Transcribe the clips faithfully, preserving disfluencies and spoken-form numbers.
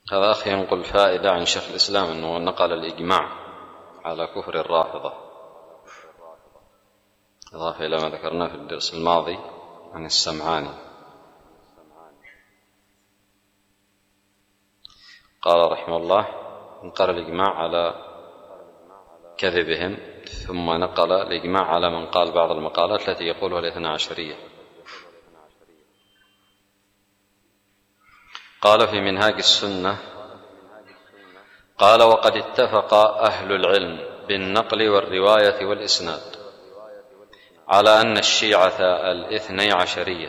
هذا أخي ينقل فائدة عن شيخ الإسلام أنه نقل الإجماع على كفر الرافضة، إضافة إلى ما ذكرناه في الدرس الماضي عن السمعاني. قال رحمه الله: نقل الإجماع على كذبهم، ثم نقل الإجماع على من قال بعض المقالات التي يقولها الاثنى عشرية. قال في منهاج السنة: قال: وقد اتفق أهل العلم بالنقل والرواية والإسناد على أن الشيعة الاثني عشرية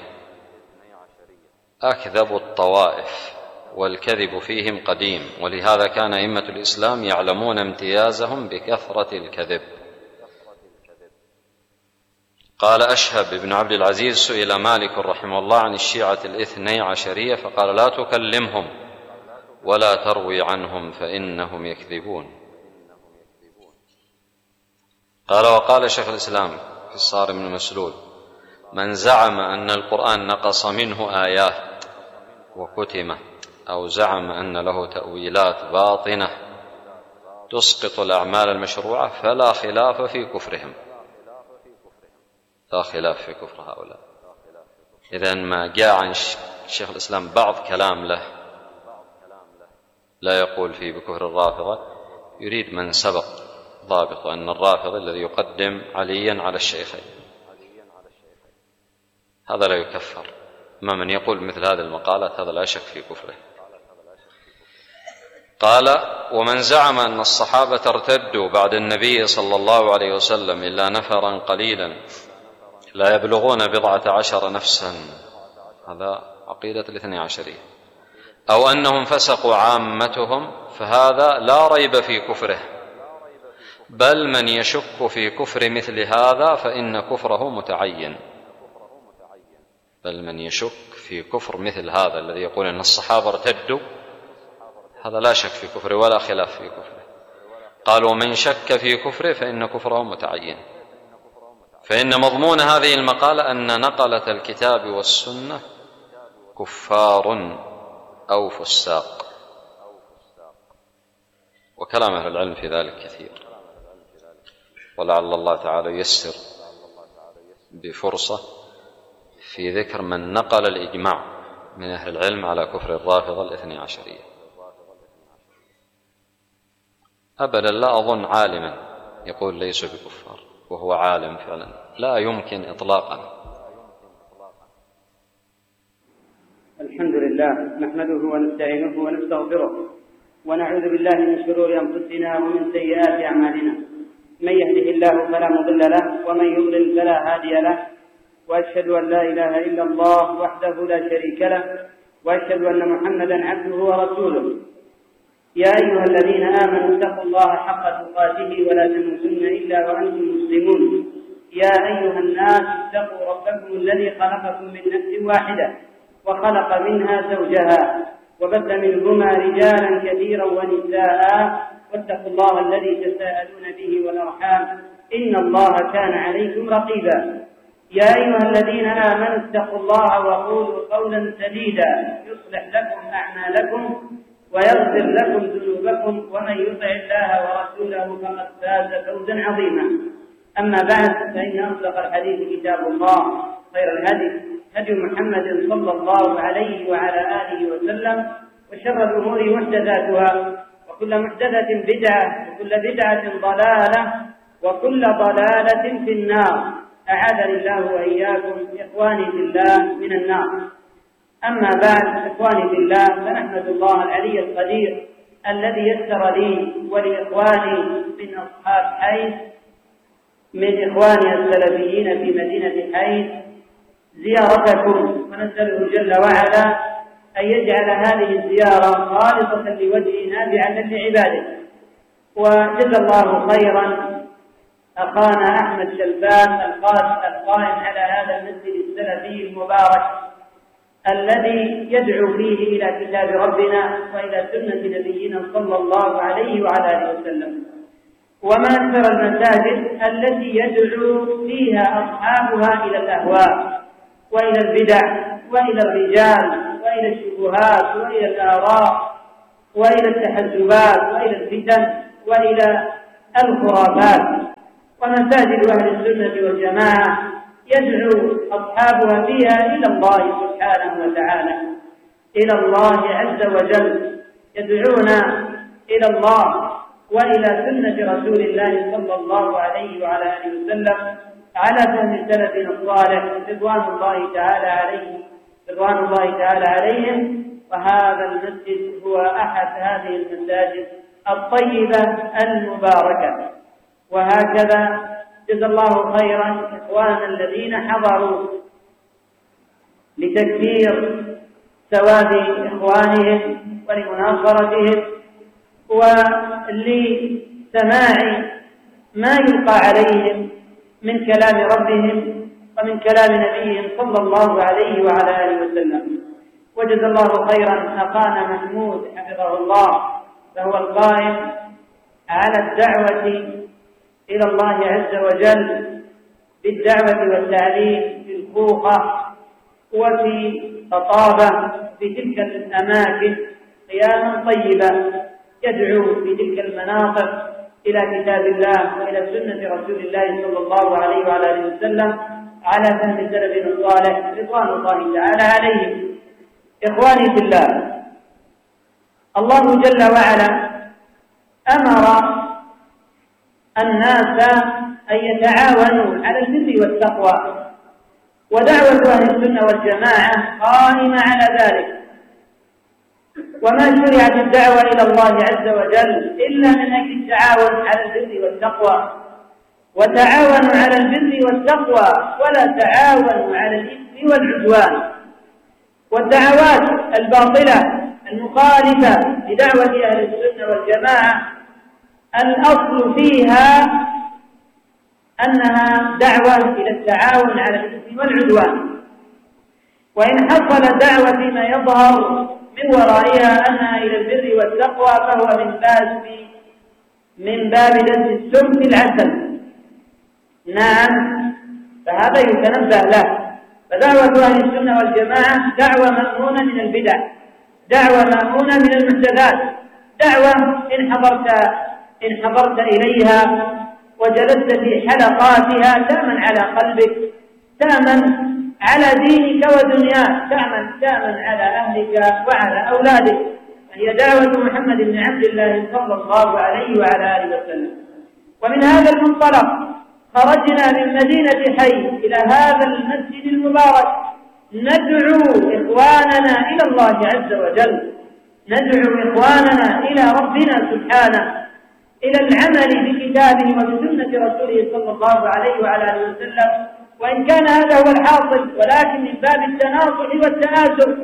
أكذب الطوائف، والكذب فيهم قديم، ولهذا كان أئمة الإسلام يعلمون امتيازهم بكثرة الكذب. قال أشهب بن عبد العزيز: سئل مالك رحمه الله عن الشيعة الاثني عشرية فقال: لا تكلمهم ولا تروي عنهم فإنهم يكذبون. قال: وقال شيخ الإسلام في الصارم المسلول: من زعم أن القرآن نقص منه آيات وكتمت، أو زعم أن له تأويلات باطنة تسقط الأعمال المشروعة فلا خلاف في كفرهم. لا خلاف في كفر هؤلاء. إذن ما جاء عن شيخ الإسلام بعض كلام له لا يقول فيه بكفر الرافضة، يريد من سبق ضابط أن الرافض الذي يقدم عليا على الشيخين هذا لا يكفر. ما من يقول مثل هذه المقالات هذا لا شك في كفره. قال: ومن زعم أن الصحابة ارتدوا بعد النبي صلى الله عليه وسلم إلا نفرا قليلا لا يبلغون بضعة عشر نفسا، هذا عقيدة الاثني عشرية، أو أنهم فسقوا عامتهم، فهذا لا ريب في كفره، بل من يشك في كفر مثل هذا فإن كفره متعين. بل من يشك في كفر مثل هذا الذي يقول أن الصحابة ارتدوا، هذا لا شك في كفره ولا خلاف في كفره. قال: ومن شك في كفره فإن كفره متعين. فإن مضمون هذه المقالة أن نقلة الكتاب والسنة كفار أو فساق، وكلام أهل العلم في ذلك كثير، ولعل الله تعالى ييسر بفرصة في ذكر من نقل الإجماع من أهل العلم على كفر الرافضة الاثني عشرية. أبدا لا أظن عالما يقول ليسوا بكفار وهو عالم فعلا، لا يمكن إطلاقا. الحمد لله نحمده ونستعينه ونستغفره ونعوذ بالله من شرور أنفسنا ومن سيئات أعمالنا، من يهده الله فلا مضل له ومن يضلل فلا هادي له، وأشهد أن لا إله إلا الله وحده لا شريك له، وأشهد أن محمدا عبده ورسوله. يا أيها الذين آمنوا اتقوا الله حق تقاته ولا تموتن إلا وأنتم مسلمون. يا أيها الناس اتقوا ربكم الذي خلقكم من نفس واحدة وخلق منها زوجها وبث منهما رجالا كثيرا ونساء، واتقوا الله الذي تساءلون به والأرحام إن الله كان عليكم رقيبا. يا أيها الذين آمنوا اتقوا الله وقولوا قولا سديدا يصلح لكم أعمالكم ويغفر لكم ذنوبكم، ومن يطع الله ورسوله فقد فاز فوزا عظيما. أما بعد، فإن أصدق الحديث كتاب الله، خير الهدي هدي محمد صلى الله عليه وعلى آله وسلم، وشر الأمور محدثاتها، وكل محدثة بدعة، وكل بدعة ضلالة، وكل ضلالة في النار. أعاذني الله وإياكم إخواني في الله من النار. أما بعد، إخواني في الله، فنحمد الله العلي القدير الذي يسر لي ولإخواني من أصحاب حيث من إخواني السلفيين في مدينة حيث زيارتكم، ونسأله جل وعلا أن يجعل هذه الزيارة خالصة لوجهه نافعة لعباده. وجزا الله خيرا أخانا أحمد شلبان القائم على هذا المسجد السلفي المبارك الذي يدعو فيه إلى كتاب ربنا وإلى سنة نبينا صلى الله عليه وعلى آله وسلم، وما أكثر المساجد التي يدعو فيها أصحابها إلى الأهواء وإلى البدع وإلى الرجال وإلى الشبهات وإلى الآراء وإلى التحزبات وإلى الفتن وإلى الخرافات. ومساجد أهل السنة والجماعة يدعو أصحابها فيها إلى الله سبحانه وتعالى، إلى الله عز وجل، يدعون إلى الله وإلى سنة رسول الله صلى الله عليه وعلى آله وسلم على فهم سلفنا الصالح رضوان الله تعالى عليهم رضوان الله تعالى عليهم. وهذا المسجد هو أحد هذه المساجد الطيبة المباركة. وهكذا جزا الله خيرا إخواننا الذين حضروا لتكبير سواد إخوانهم ولمناصرتهم ولسماع ما يلقى عليهم من كلام ربهم ومن كلام نبيهم صلى الله عليه وعلى آله وسلم. وجزا الله خيرا أخانا محمود حفظه الله، فهو القائم على الدعوة إلى الله عز وجل بالدعوة والتعليم في الخوخة وفي خطابة في تلك الأماكن قياما طيبا، يدعو في تلك المناطق إلى كتاب الله وإلى سنة رسول الله صلى الله عليه وعلى آله وسلم على فهم سلفنا الصالح رضوان الله تعالى عليهم. إخواني في الله، الله جل وعلا أمر الناس أن يتعاونوا على البر والتقوى، ودعوة أهل السنة والجماعة قائمة على ذلك. وما شرعت الدعوة إلى الله عز وجل إلا من أجل التعاون على البر والتقوى، وتعاونوا على البر والتقوى ولا تعاونوا على الإثم والعدوان. والدعوات الباطلة المخالفة لدعوة أهل السنة والجماعة الأصل فيها أنها دعوة إلى التعاون على الإثم والعدوان، وإن حصل دعوة فيما يظهر من ورائها أنها إلى البر والتقوى فهو من باب من باب دس السم في العسل. نعم، فهذا يتنبه له. فدعوة أهل السنة والجماعة دعوة مأمونة من البدع، دعوة مأمونة من المحدثات، دعوة إن حضرت إن حضرت إليها وجلست في حلقاتها تأمن على قلبك، تأمن على دينك ودنياك، تأمن تأمن على أهلك وعلى أولادك. هي دعوة محمد بن عبد الله صلى الله عليه وعلى آله وسلم. ومن هذا المنطلق خرجنا من مدينة حي إلى هذا المسجد المبارك ندعو إخواننا إلى الله عز وجل، ندعو إخواننا إلى ربنا سبحانه، إلى العمل بكتابه وبسنة رسوله صلى الله عليه وعلى آله وسلم. وإن كان هذا هو الحاصل، ولكن من باب التناصح والتآزر،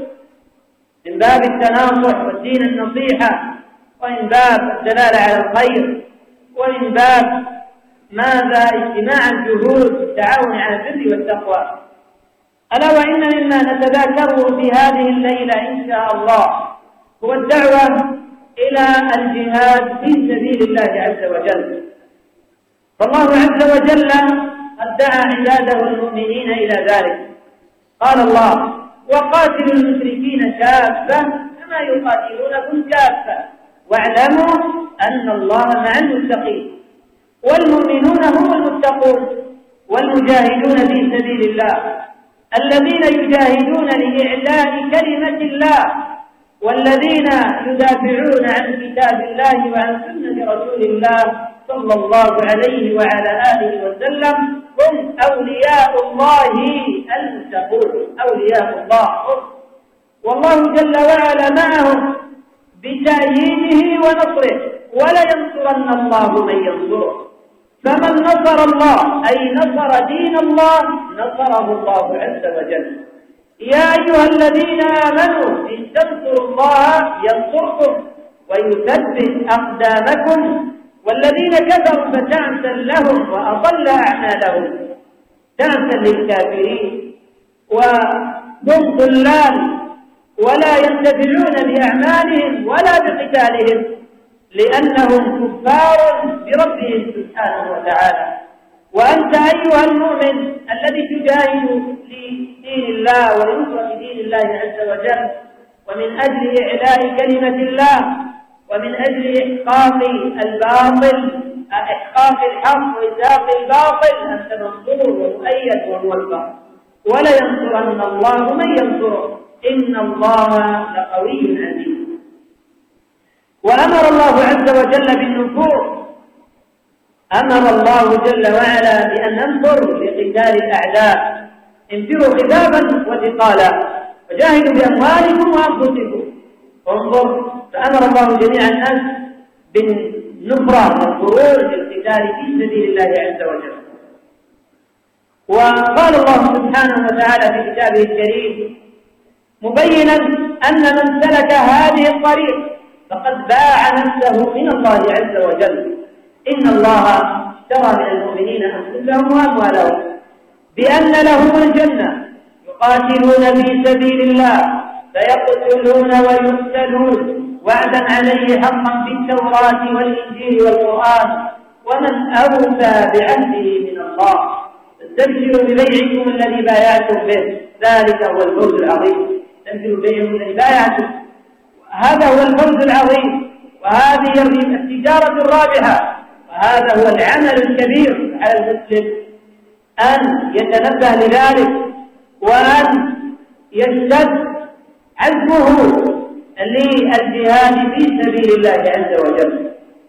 من باب التناصح والدين النصيحة، ومن باب الدلالة على الخير، ومن باب ماذا اجتماع الجهود التعاون على البر والتقوى. ألا وإن مما نتذاكره في هذه الليلة إن شاء الله هو الدعوة إلى الجهاد في سبيل الله عز وجل. فالله عز وجل قد دعا عباده المؤمنين إلى ذلك. قال الله: وقاتلوا المشركين كافة كما يقاتلونكم كافة واعلموا أن الله مع المتقين. والمؤمنون هم المتقون والمجاهدون في سبيل الله الذين يجاهدون لإعلاء كلمة الله، والذين يدافعون عن كتاب الله وعن سنة رسول الله صلى الله عليه وعلى آله وسلم هم أولياء الله المتقون، أولياء الله، والله جل وعلا معهم بتأييده ونصره، ولينصرن الله من ينصره. فمن نصر الله أي نصر دين الله نصره الله عز وجل. يا أيها الذين آمنوا إن تنصروا الله ينصركم ويثبت أقدامكم، والذين كفروا فتعسا لهم وأضل أعمالهم. تعسا للكافرين وهم ضلال ولا ينتفعون بأعمالهم ولا بقتالهم، لأنهم كفار بربهم سبحانه وتعالى. وأنت أيها المؤمن الذي تجاهد لدين الله ولنصرة دين الله عز وجل ومن أجل إعلاء كلمة الله ومن أجل إحقاق الباطل إحقاق الحق وإزاق الباطل أنت منصور ومؤيد وموفق، ولا ينصرن الله من ينصره إن الله لقوي عزيز. وأمر الله عز وجل بالنفور، أمر الله جل وعلا بأن ننفر لقتال الأعداء، انفروا خفافا وثقالا وجاهدوا بأموالكم وأنفسكم. انظر، فأمر الله جميع الناس بالنفرة والخروج للقتال في سبيل الله عز وجل. وقال الله سبحانه وتعالى في كتابه الكريم مبينا أن من سلك هذه الطريق فقد باع نفسه من الله عز وجل. إن الله اشترى من المؤمنين أنفسهم وأموالهم بأن لهم الجنة يقاتلون في سبيل الله فيقتلون ويقتلون وعدا عليه حقا في التوراة والإنجيل والقرآن ومن أوفى بعهده من الله. استبشروا ببيعكم الذي بايعتم به، ذلك هو الفوز العظيم. استبشروا ببيعكم الذي بايعتم، هذا هو الفوز العظيم، وهذه التجارة الرابحة، وهذا هو العمل الكبير على المسلم أن يتنبه لذلك وأن يشتد عزمه للجهاد في سبيل الله عز وجل.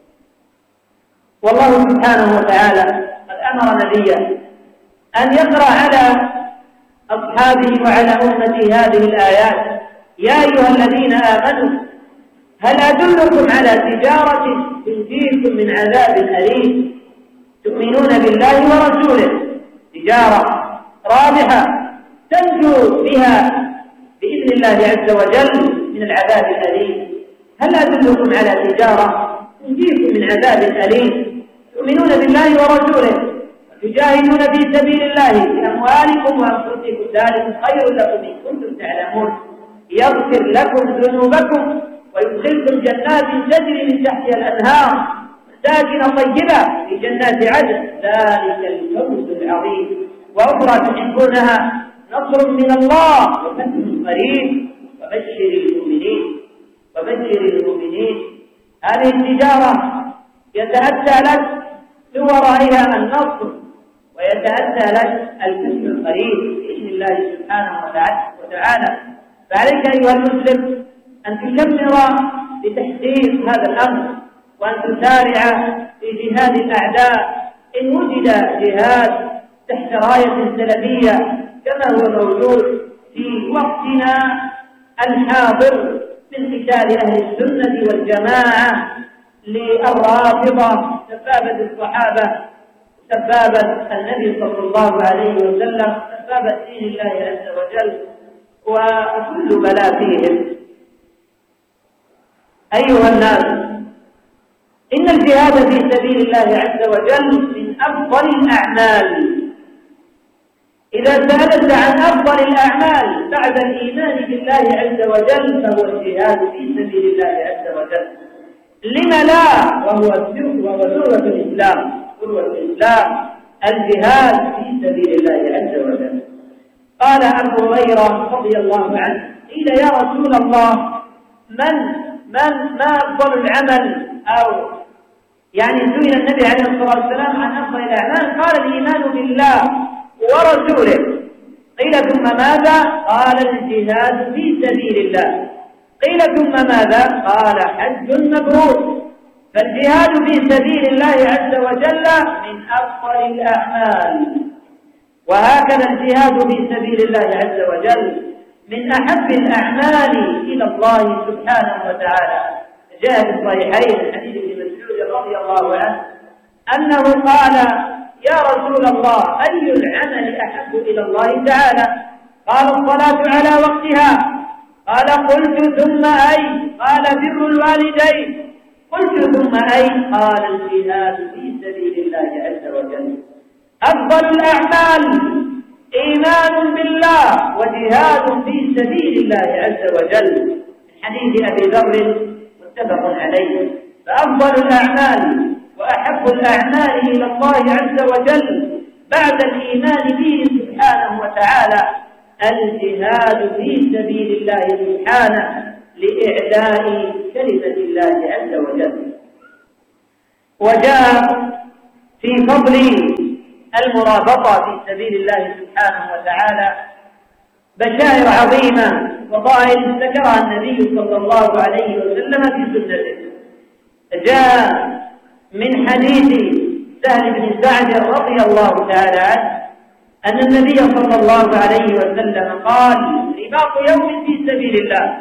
والله سبحانه وتعالى قد أمر نبيه أن يقرأ على أصحابه وعلى أمته هذه الآيات: يا أيها الذين آمنوا هل أدلكم على تجارة تنجيكم من عذاب أليم تؤمنون بالله ورسوله، تجارة رابحة تنجو بها بإذن الله عز وجل من العذاب الأليم. هل أدلكم على تجارة تنجيكم من عذاب أليم تؤمنون بالله ورسوله تجاهدون في سبيل الله بأموالكم وأنفسكم، ذلك خير لكم إن كنتم تعلمون، يغفر لكم ذنوبكم ويدخلكم جنات تجري من تحتها الأنهار مساكن طيبة في جنات عدن، ذلك الفوز العظيم. وأخرى تحبونها نصر من الله وفتح قريب وبشر المؤمنين وبشر المؤمنين. هذه التجارة يتأتى لك بورائها النصر ويتأتى لك الفتح القريب بإذن الله سبحانه وتعالى. فعليك أيها المسلم أن تشمر لتحقيق هذا الأمر وأن تسارع في جهاد الأعداء إن وجد جهاد تحت راية سلفية كما هو موجود في وقتنا الحاضر من قتال أهل السنة والجماعة للرافضة سبابة الصحابة، سبابة النبي صلى الله عليه وسلم، سبابة دين الله عز وجل وكل بلاء فيهم. أيها الناس، إن الجهاد في سبيل الله عز وجل من أفضل الأعمال. إذا سألت عن أفضل الأعمال بعد الإيمان بالله عز وجل فهو الجهاد في سبيل الله عز وجل. لما لا؟ وهو السر وهو ذروة الإسلام، ذروة الإسلام الجهاد في سبيل الله عز وجل. قال أبو هريرة رضي الله عنه: قيل يا رسول الله من من ما أفضل العمل؟ أو يعني سئل النبي عليه الصلاة والسلام عن أفضل الأعمال، قال الإيمان بالله ورسوله. قيل ثم ماذا؟ قال الجهاد في سبيل الله. قيل ثم ماذا؟ قال حج مبرور. فالجهاد في سبيل الله عز وجل من أفضل الأعمال، وهكذا الجهاد في سبيل الله عز وجل من أحب الأعمال إلى الله سبحانه وتعالى. جاء في الصحيحين حديث ابن مسعود رضي الله عنه أنه قال: يا رسول الله أي العمل أحب إلى الله تعالى؟ قال: الصلاة على وقتها. قال: قلت ثم أي؟ قال: بر الوالدين. قلت ثم أي؟ قال: الجهاد في سبيل الله عز وجل. أفضل الأعمال إيمان بالله وجهاد في سبيل الله عز وجل، من حديث أبي ذر متفق عليه. فأفضل الأعمال وأحب الأعمال إلى الله عز وجل بعد الإيمان به سبحانه وتعالى الجهاد في سبيل الله سبحانه، لإعلاء كلمة الله عز وجل. وجاء في فضل المرابطة في سبيل الله سبحانه وتعالى بشائر عظيمة وفضائل ذكرها النبي صلى الله عليه وسلم في سنته. جاء من حديث سهل بن سعد رضي الله تعالى عنه أن النبي صلى الله عليه وسلم قال: رباط يوم في سبيل الله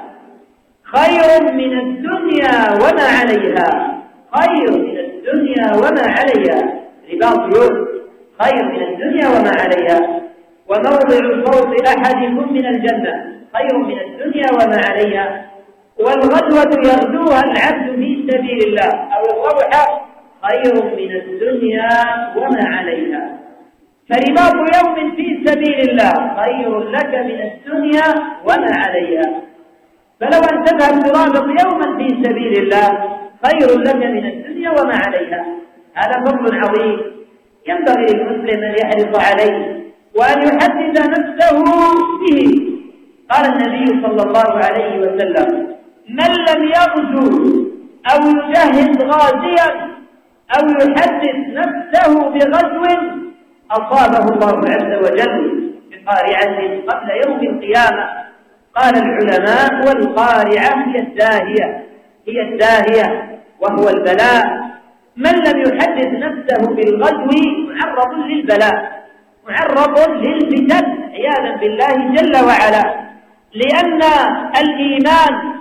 خير من الدنيا وما عليها. خير من الدنيا وما عليها. رباط يوم خير من الدنيا وما عليها. وموضع صوت أحدكم من الجنة خير من الدنيا وما عليها. والغدوة يغدوها العبد في سبيل الله أو الروحة خير من الدنيا وما عليها. فرباط يوم في سبيل الله خير لك من الدنيا وما عليها. فلو أن تذهب ترابط يوما في سبيل الله خير لك من الدنيا وما عليها. هذا فضل عظيم ينبغي للمسلم أن يحرص عليه وأن يحدث نفسه به. قال النبي صلى الله عليه وسلم: من لم يغزو أو يجهز غازيا أو يحدث نفسه بغزو أصابه الله عز وجل بقارعة قبل يوم القيامة. قال العلماء: والقارعة هي الداهية هي الداهية وهو البلاء. من لم يحدث نفسه بالغزو معرض للبلاء، معرض للفتن عياذا بالله جل وعلا. لأن الإيمان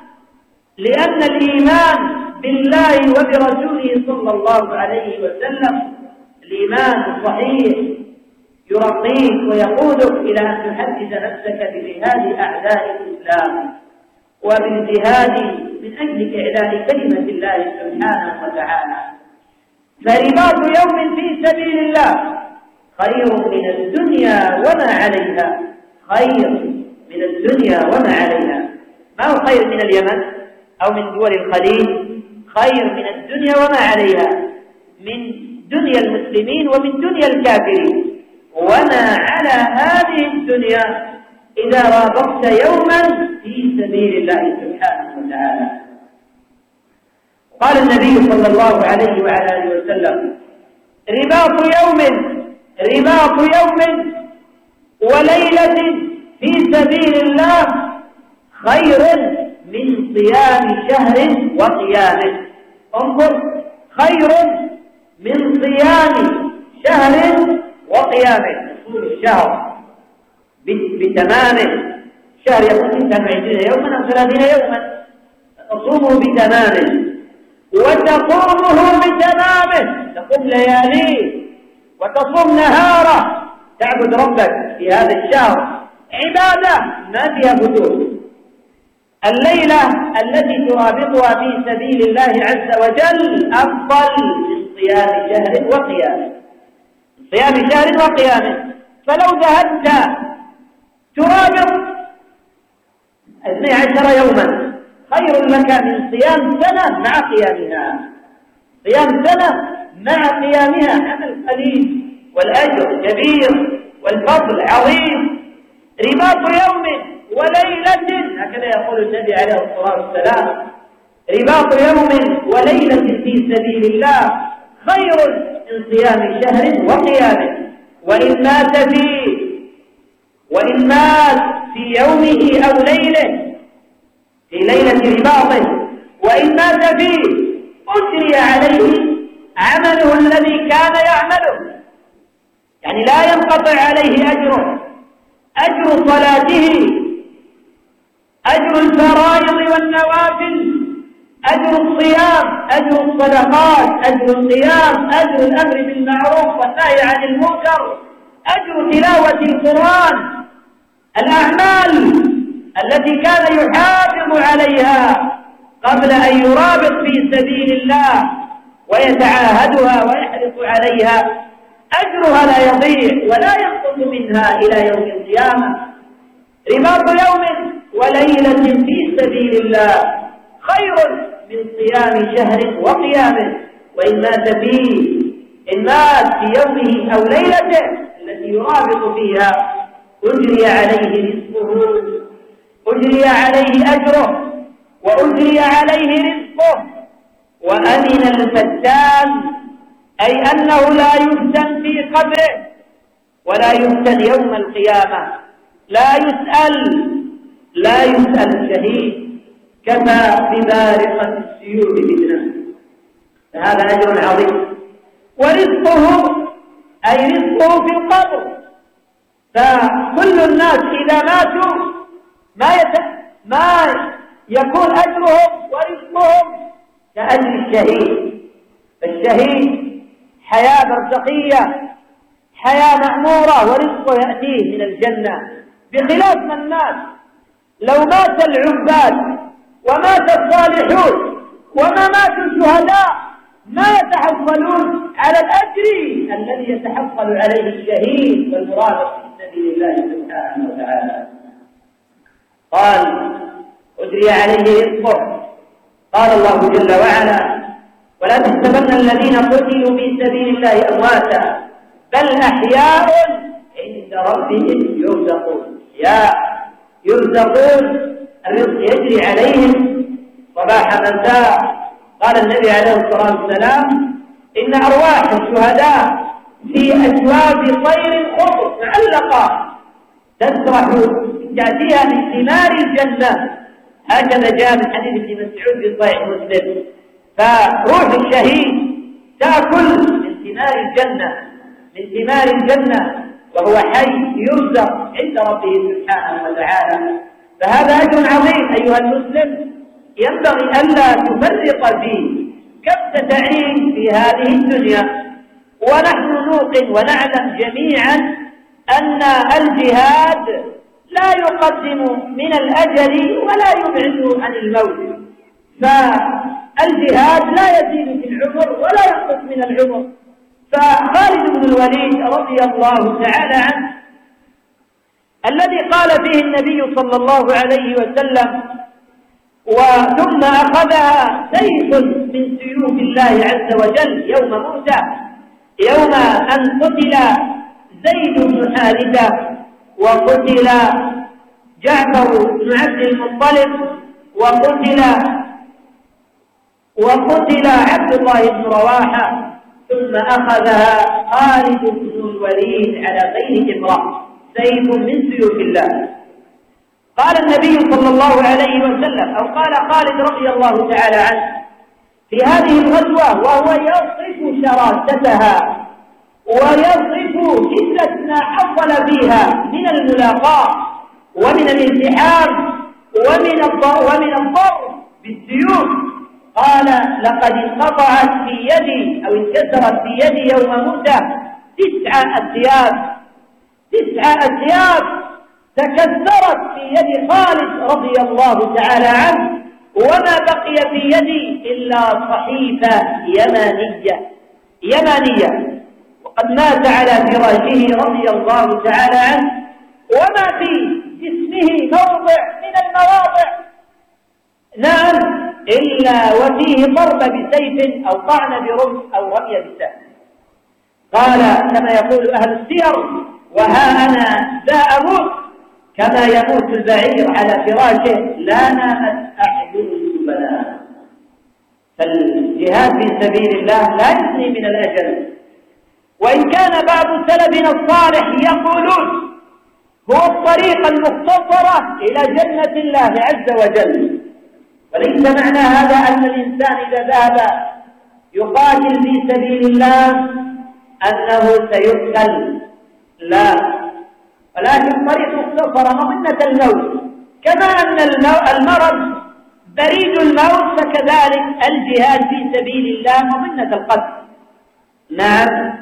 لأن الإيمان بالله وبرسوله صلى الله عليه وسلم الإيمان الصحيح يرقيك ويقودك إلى أن تحدث نفسك بجهاد أعداء الإسلام وبالجهاد من أجل إعلاء كلمة الله سبحانه وتعالى. فرباط يوم في سبيل الله خير من الدنيا وما عليها. خير من الدنيا وما عليها. ما هو خير من اليمن أو من دول الخليج؟ خير من الدنيا وما عليها، من دنيا المسلمين ومن دنيا الكافرين. وما على هذه الدنيا إذا رابطت يوما في سبيل الله سبحانه وتعالى. قال النبي صلى الله عليه وعلى آله وسلم: رباط يوم رباط يوم وليلة في سبيل الله خير من صيام شهر وقيامه. انظر، خير من صيام شهر وقيامه. طول الشهر بتمامه، شهر يكون ستة وعشرين يوما أو ثلاثين يوما، تصومه بتمامه وتقومه بتمامه، تقوم لياليه وتصوم نهاره، تعبد ربك في هذا الشهر عبادة ما فيها فتور. الليلة التي ترابطها في سبيل الله عز وجل أفضل من صيام شهر وقيامه، صيام شهر وقيامه. فلو ذهبت ترابط اثني عشر يوما خير لك من صيام سنة مع قيامها. صيام سنة مع قيامها عمل قليل والأجر كبير والفضل عظيم. رباط يوم وليلة، هكذا يقول النبي عليه الصلاة والسلام: رباط يوم وليلة في سبيل الله خير من صيام شهر وقيامه. وإن مات فيه وإن مات في يومه أو ليله، في ليلة رباطه، وإن مات فيه أجري عليه عمله الذي كان يعمله، يعني لا ينقطع عليه أجره، أجر صلاته، أجر الفرائض والنوافل، أجر الصيام، أجر الصدقات، أجر القيام، أجر الأمر بالمعروف والنهي عن المنكر، أجر تلاوة القرآن، الأعمال التي كان يحافظ عليها قبل أن يرابط في سبيل الله ويتعاهدها ويحرص عليها، أجرها لا يضيع ولا ينقص منها إلى يوم القيامة. رباط يوم وليلة في سبيل الله خير من صيام شهر وقيامه. وإن مات فيه إن مات في يومه أو ليلته التي يرابط فيها أجري عليه رزقه، أجري عليه أجره، وأجري عليه رزقه وأمن الفتان، أي أنه لا يفتن في قبره ولا يفتن يوم القيامة، لا يسأل لا يسأل الشهيد، كفى ببارقة السيوف فتنة، فهذا أجر عظيم. ورزقه أي رزقه في القبر، فكل الناس إذا ماتوا ما يت... ما يكون أجرهم ورزقهم كأجر الشهيد. الشهيد حياة برزخية، حياة مأمورة، ورزقه يأتيه من الجنة، بخلاف من الناس لو مات العباد ومات الصالحون وما ماتوا الشهداء ما يتحصلون على الأجر الذي يتحصل عليه الشهيد والمرابط في سبيل الله سبحانه وتعالى. قال أجري عليه رزقه. قال الله جل وعلا: ولا تحسبن الذين قتلوا في سبيل الله أمواتا بل أحياء عند ربهم يرزقون. يا يرزقون، الرزق يجري عليهم صباح مساء. قال النبي عليه الصلاة والسلام: إن أرواح الشهداء في أجواب طير خضر معلقة تسرح تأتيها من ثمار الجنة، هكذا جاء من حديث ابن مسعود في صحيح مسلم. فروح الشهيد تأكل من ثمار الجنة من ثمار الجنة وهو حي يرزق عند ربه سبحانه وتعالى. فهذا أجر عظيم أيها المسلم، ينبغي ألا تفرط فيه. كم ستعيش في هذه الدنيا؟ ونحن نوقن ونعلم جميعا أن الجهاد لا يقدم من الأجل ولا يبعد عن الموت، فالجهاد لا يزيد في العمر ولا ينقص من العمر. فخالد بن الوليد رضي الله تعالى عنه الذي قال فيه النبي صلى الله عليه وسلم: وثم أخذها سيف من سيوف الله عز وجل يوم موته، يوم أن قتل زيد بن حارثة وقتل جعفر بن عبد المطلب وقتل وقتل عبد الله بن رواحة، ثم أخذها خالد بن الوليد على غير إمرأة، سيف من سيوف الله. قال النبي صلى الله عليه وسلم، أو قال خالد رضي الله تعالى عنه في هذه الغزوة وهو يصف شراستها ويصف شدة ما حصل فيها من الملاقاة ومن الانتحار ومن الضر ومن الضر بالسيوف، قال: لقد انقطعت في يدي أو انكسرت في يدي يوم موته تسع أسياف تسع أسياف تكسرت في يد خالد رضي الله تعالى عنه، وما بقي في يدي إلا صحيفة يمانية يمانية وقد مات على فراشه رضي الله تعالى عنه، وما في جسمه موضع من المواضع نعم إلا وفيه ضرب بسيف أو طعن برمح أو رمي بسهم. قال كما يقول أهل السير: وها أنا ذا أموت كما يموت البعير على فراشه لا نامت أعين السبلاء. فالجهاد في سبيل الله لا يثني من الأجل، وإن كان بعض سلفنا الصالح يقولون هو الطريق المختصرة إلى جنة الله عز وجل، وليس معنى هذا أن الإنسان إذا ذهب يقاتل في سبيل الله أنه سيقتل، لا، ولكن طريق مختصرة مظنة الموت، كما أن المرض بريد الموت فكذلك الجهاد في سبيل الله مظنة القتل. نعم،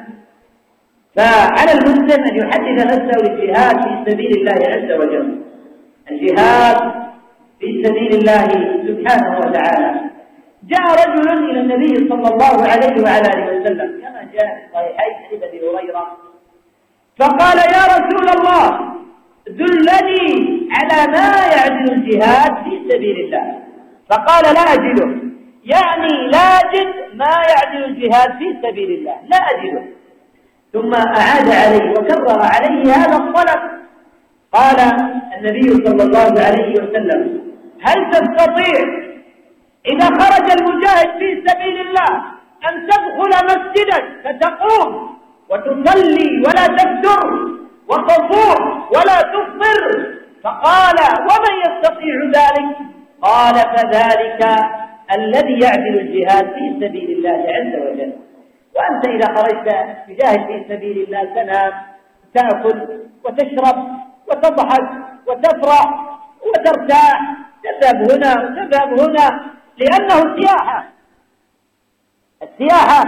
فعلى المسلم أن يحدد نفسه للجهاد في سبيل الله عز وجل، الجهاد في سبيل الله سبحانه وتعالى. جاء رجل إلى النبي صلى الله عليه وعلى آله وسلم كما جاء في صحيحين حديث أبي هريرة، فقال: يا رسول الله دلني على ما يعدل الجهاد في سبيل الله. فقال: لا أجده، يعني لا أجد ما يعدل الجهاد في سبيل الله، لا أجده. ثم أعاد عليه وكرر عليه هذا الطلب. قال النبي صلى الله عليه وسلم: هل تستطيع إذا خرج المجاهد في سبيل الله أن تدخل مسجدك فتقوم وتصلي ولا تفتر وتصوم ولا تفطر. فقال: ومن يستطيع ذلك؟ قال: فذلك الذي يعدل الجهاد في سبيل الله عز وجل. وأنت إذا خرجت تجاهد في سبيل الله تنام تأكل وتشرب وتضحك وتفرح وترتاح، تذهب هنا وتذهب هنا، لأنه سياحة. السياحة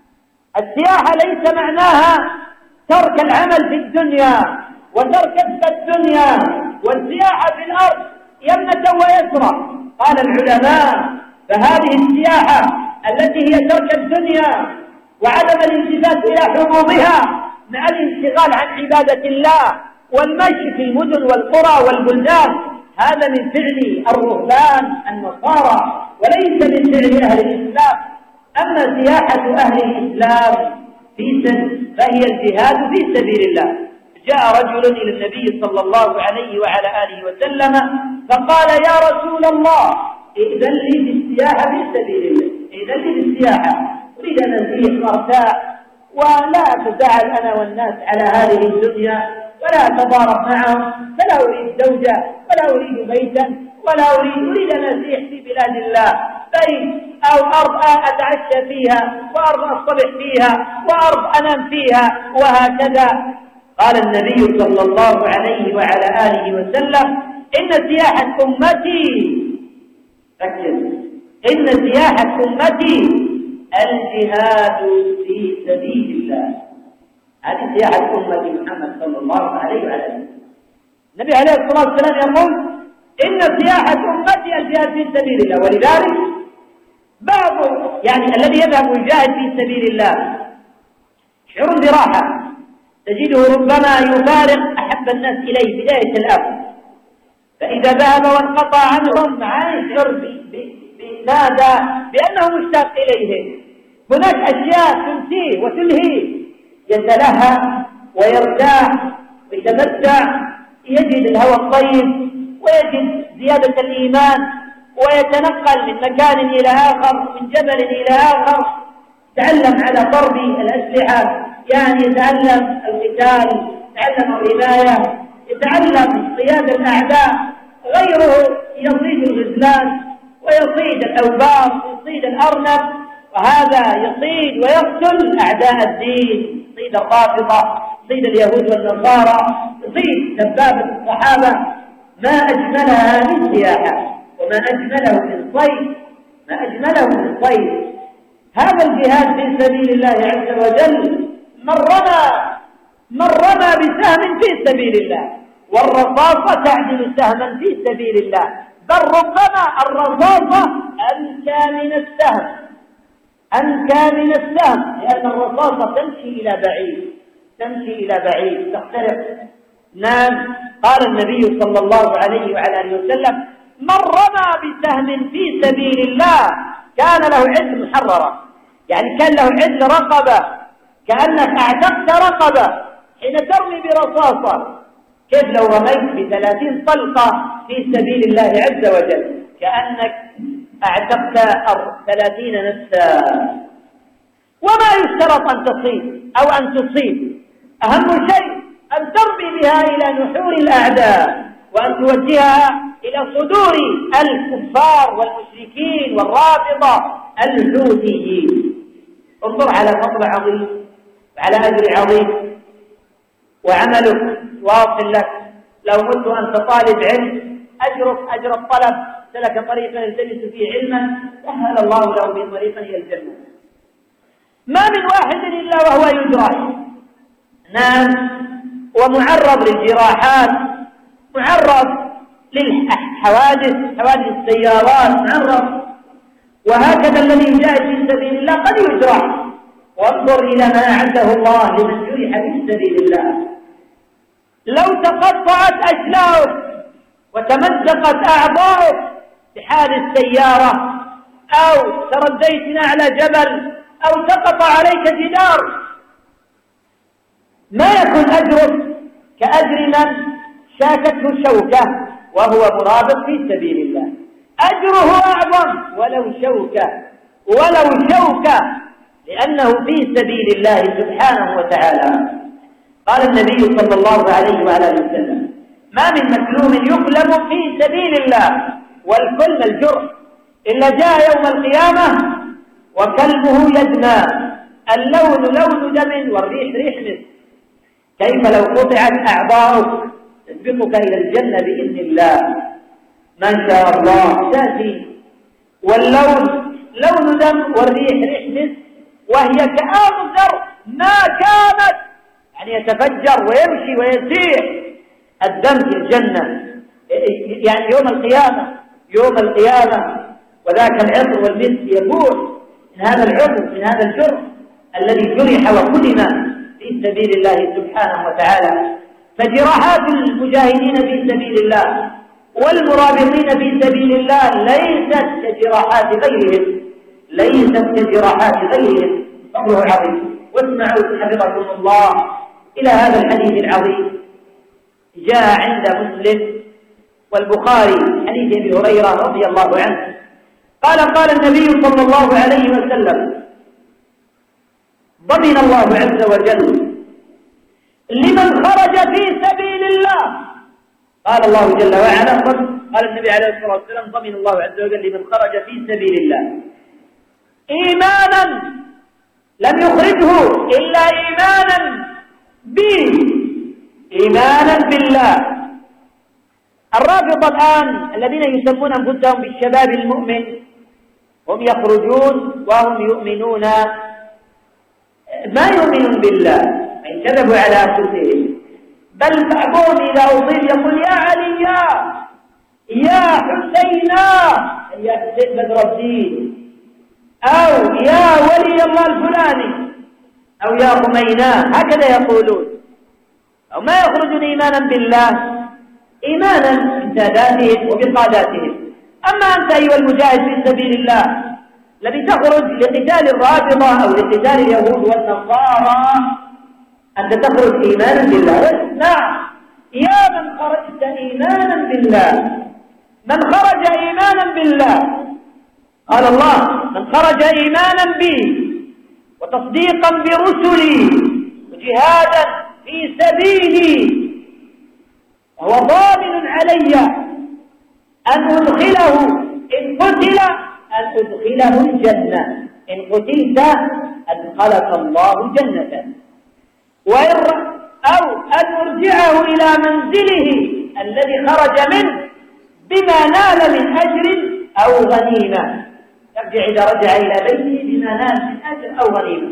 السياحة ليس معناها ترك العمل في الدنيا وترك الدنيا، والسياحة في الأرض يمنة ويسرى. قال العلماء: فهذه السياحة التي هي ترك الدنيا وعدم الالتفات إلى حظوظها مع الانشغال عن عبادة الله والمشي في المدن والقرى والبلدان، هذا من فعل الرهبان النصارى وليس من فعل أهل الإسلام. أما سياحة أهل الإسلام في سبيل فهي الجهاد في سبيل الله. جاء رجل إلى النبي صلى الله عليه وعلى آله وسلم فقال: يا رسول الله، ائذن لي بالسياحة في سبيل الله، ائذن لي بالسياحة، أريد أن أزيح وارتاح ولا أتزاعل أنا والناس على هذه الدنيا ولا أتضارب معهم، فلا أريد زوجة ولا أريد بيتا ولا أريد أريد أن أزيح في بلاد الله، بيت أو أرض أتعشى فيها وأرض أصطبح فيها وأرض أنام فيها وهكذا. قال النبي صلى الله عليه وعلى آله وسلم: إن سياحة أمتي، ركز، إن سياحة أمتي الجهاد في سبيل الله. هذه سياحة أمة محمد صلى الله عليه وعلى آله. النبي عليه الصلاة والسلام يقول: إن سياحة أمتي الجهاد في سبيل الله. ولذلك بعض يعني الذي يذهب ويجاهد في سبيل الله شعور براحة، تجده ربما يفارق أحب الناس إليه بداية الأمر، فإذا ذهب وانقطع عنهم معاه يشعر بماذا؟ بأنه مشتاق إليهم. هناك أشياء تنسيه وتلهي، يتلهى ويرتاح ويتمتع، يجد الهوى الطيب ويجد زيادة الإيمان ويتنقل من مكان إلى آخر، من جبل إلى آخر، يتعلم على ضرب الأسلحة، يعني يتعلم القتال، يتعلم الرماية، يتعلم صياد الأعداء. غيره يصيد الغزلان ويصيد الأوبار ويصيد الأرنب، وهذا يصيد ويقتل أعداء الدين، يصيد الرافضة، يصيد اليهود والنصارى، يصيد دبابة الصحابة. ما أجملها هذه السياحة وما أجمله من صيد، ما أجمله من صيد. هذا الجهاد في سبيل الله عز وجل من رمى من رمى بسهم في سبيل الله، والرصاصة تعدل سهما في سبيل الله، بل ربما الرصاصة أنكى من السهم، أنكى من السهم، لأن الرصاصة تمشي إلى بعيد، تمشي إلى بعيد تخترق. نعم، قال النبي صلى الله عليه وعلى آله وسلم: من رمى بسهم في سبيل الله كان له عدل محررة، يعني كان له عدل رقبة، كأنك أعتقت رقبة حين ترمي برصاصة. كيف لو رميت بثلاثين طلقة في سبيل الله عز وجل؟ كأنك أعتقت ثلاثين نفسا. وما يشترط أن تصيب أو أن تصيب، أهم شيء أن ترمي بها إلى نحور الأعداء وأن توجهها إلى صدور الكفار والمشركين والرافضة الحوثيين. انظر على فضل عظيم وعلى أجر عظيم، وعملك واصل لك. لو مت أنت طالب علم أجرك أجر الطلب، سلك طريقا يلتمس فيه علما سهل الله له به طريقا إلى الجنة. ما من واحد إلا وهو يجرح، نعم، ومعرض للجراحات، معرض للحوادث، حوادث السيارات، معرض. وهكذا الذي يجاهد في سبيل الله قد يجرح. وانظر إلى ما أعده الله لمن جرح في سبيل الله. لو تقطعت أشلاؤك وتمزقت أعضاؤك بحادث سيارة، أو ترديت من أعلى جبل، أو سقط عليك جدار، ما يكون أجرك كأجر من شاكته شوكة وهو مرابط في سبيل الله. أجره أعظم ولو شوكة ولو شوكة لأنه في سبيل الله سبحانه وتعالى. قال النبي صلى الله عليه وآله وسلم: ما من مسلوم يقلم في سبيل الله والكلم الجرح إلا جاء يوم القيامة وكلبه يدمى، اللون لون دم والريح ريح مسك. كيف لو قطعت أعضاؤك تسبقك إلى الجنة بإذن الله؟ ما شاء الله تأتي واللون لون دم والريح ريح مسك، وهي كأمطر ما كانت، يعني يتفجر ويمشي ويسيح الدم في الجنة يعني يوم القيامة. يوم القيامة وذاك العطر والمسك يبوح من هذا العضو من هذا الجرح الذي جرح وكلم في سبيل الله سبحانه وتعالى. فجراحات المجاهدين في سبيل الله والمرابطين في سبيل الله ليست كجراحات غيرهم ليست كجراحات غيرهم أمره عظيم. واسمعوا حفظكم الله إلى هذا الحديث العظيم. جاء عند مسلم والبخاري حديث أبي هريرة رضي الله عنه قال: قال النبي صلى الله عليه وسلم: ضمن الله عز وجل لمن خرج في سبيل الله. قال الله جل وعلا، قال النبي عليه الصلاة والسلام: ضمن الله عز وجل لمن خرج في سبيل الله إيمانا لم يخرجه إلا إيمانا به، إيمانا بالله. الرافضة الآن الذين يسمون أنفسهم بالشباب المؤمن هم يخرجون وهم يؤمنون ما يؤمنون بالله، إن كذبوا على أنفسهم. بل بعضهم إذا أصيب يقول: يا علي يا حسينا، يا حسين بدر الدين، أو يا ولي الله الفلاني، أو يا خمينا، هكذا يقولون. أو ما يخرجون إيمانا بالله، إيمانا بساداتهم وبقاداتهم. أما أنت أيها المجاهد في سبيل الله الذي تخرج لقتال الرافضة أو لقتال اليهود والنصارى، أنت تخرج إيمانا بالله. واسمع يا من خرجت إيمانا بالله، من خرج إيمانا بالله، قال الله: من خرج إيمانا بي وتصديقا برسلي وجهادا في سبيلي هو ضامن علي أن أدخله إن قتل أن أدخله الجنة، إن قتلت أدخلك الله جنة، وإن أو أن أرجعه إلى منزله الذي خرج منه بما نال من أجر أو غنيمة. يرجع إذا رجع إلى بيته بما نال من أجر أو غنيمة.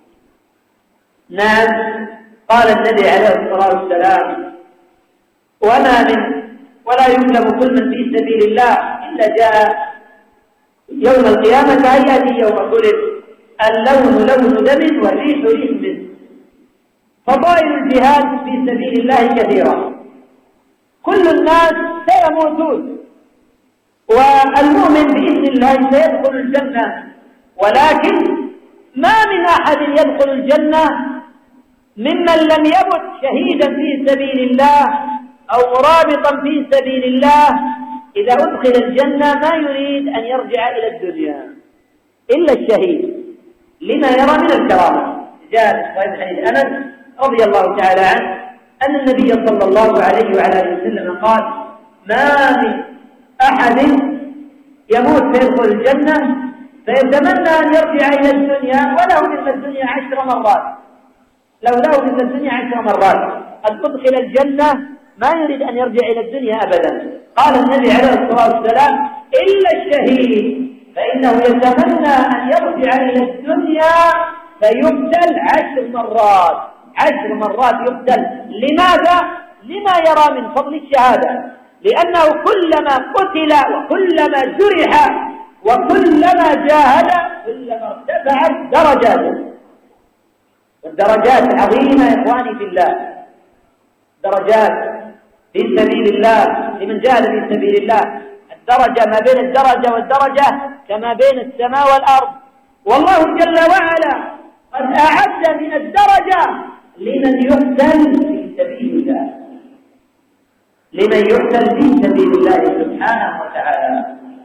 ناس قال النبي عليه الصلاة والسلام: وما من ولا يكلم كل من في سبيل الله إلا جاء يوم القيامة هيئته يوم خلق، اللون لون دم والريح ريح مسك. فضائل الجهاد في سبيل الله كثيرة، كل الناس سيموتون والمؤمن بإذن الله سيدخل الجنة، ولكن ما من أحد يدخل الجنة ممن لم يمت شهيدا في سبيل الله أو مرابطا في سبيل الله إذا أدخل الجنة ما يريد أن يرجع إلى الدنيا إلا الشهيد لما يرى من الكرامة. جاء في حديث أنس رضي الله تعالى عنه أن النبي صلى الله عليه وعلى آله وسلم قال: ما من أحد يموت فيدخل الجنة فيتمنى أن يرجع إلى الدنيا وله مثل الدنيا عشر مرات، لو له مثل الدنيا عشر مرات قد أدخل الجنة ما يريد أن يرجع إلى الدنيا أبدا. قال النبي عليه الصلاة والسلام: إلا الشهيد فإنه يتمنى أن يرجع إلى الدنيا فيقتل عشر مرات، عشر مرات يقتل. لماذا؟ لما يرى من فضل الشهادة، لأنه كلما قتل وكلما جرح وكلما جاهد كلما ارتفعت درجاته. والدرجات عظيمة يا إخواني في الله، درجات في سبيل الله لمن جاهد في سبيل الله. الدرجة ما بين الدرجة والدرجة كما بين السماء والأرض. والله جل وعلا قد أعد من الدرجة لمن يقتل في سبيل الله، لمن يقتل في سبيل الله سبحانه وتعالى.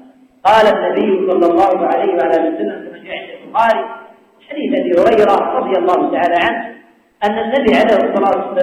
قال النبي صلى الله عليه وعلى وسلم كما جاء عند البخاري حديث ابي هريره رضي الله تعالى عنه ان النبي عليه الصلاه والسلام